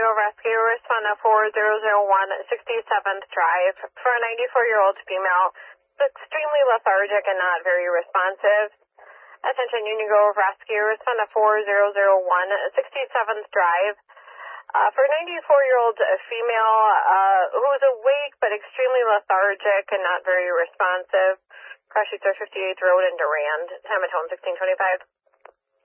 Unigo Rescue, respond to 4001 67th Drive for a 94-year-old female. Extremely lethargic and not very responsive. Attention Unigo Rescue, respond to 4001 67th Drive for a 94-year-old female who is awake but extremely lethargic and not very responsive. Crash 58th Road in Durand. Time at home 1625.